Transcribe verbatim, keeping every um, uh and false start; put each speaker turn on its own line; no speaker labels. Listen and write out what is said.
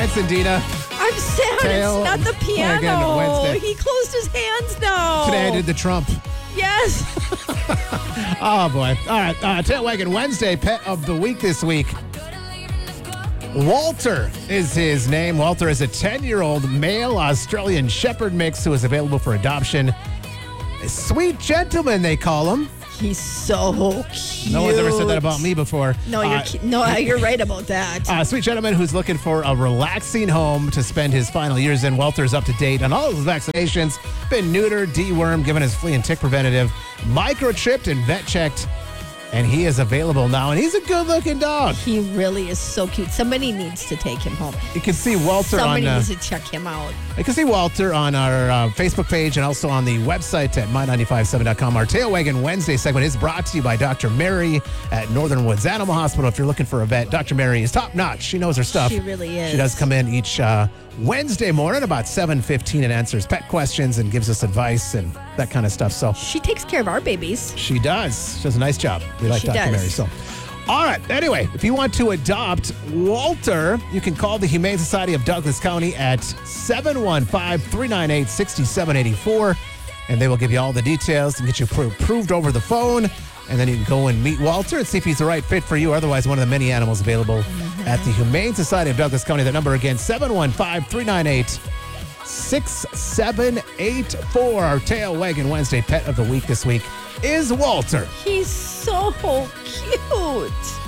It's Dina.
I'm sad
Tail
it's not the
Wagon
piano.
Wednesday.
He closed his hands now.
Today I did the Trump.
Yes.
Oh, boy. All right. Uh, Tail Wagon Wednesday, pet of the week this week. Walter is his name. Walter is a ten-year-old male Australian Shepherd mix who is available for adoption. A sweet gentleman, they call him.
He's so cute.
No one's ever said that about me before.
No, you're
Uh,
cu- no, you're right about that.
A sweet gentleman who's looking for a relaxing home to spend his final years in. Walter's up to date on all of his vaccinations, been neutered, dewormed, given his flea and tick preventative, microchipped and vet checked, and he is available now. And he's a good-looking dog.
He really is so cute. Somebody needs to take him home.
You can see Walter
Somebody
on. Uh,
needs to check him out.
you can see Walter on our uh, Facebook page and also on the website at my nine five seven dot com. Our Tail Wagon Wednesday segment is brought to you by Doctor Mary at Northern Woods Animal Hospital. If you're looking for a vet, Doctor Mary is top notch. She knows her stuff.
She really is.
She does come in each uh, Wednesday morning about seven fifteen and answers pet questions and gives us advice and that kind of stuff. So
She takes care of our babies.
she does. She does a nice job. We like
She
Doctor
does.
Mary. So, all right. Anyway, if you want to adopt Walter, you can call the Humane Society of Douglas County at seven one five, three nine eight, six seven eight four, and they will give you all the details and get you pro- approved over the phone. And then you can go and meet Walter and see if he's the right fit for you. Otherwise, one of the many animals available
Mm-hmm.
at the Humane Society of Douglas County. That number again, seven one five, three nine eight, six seven eight four. Our Tail Wagon Wednesday pet of the week this week is Walter.
He's so cute.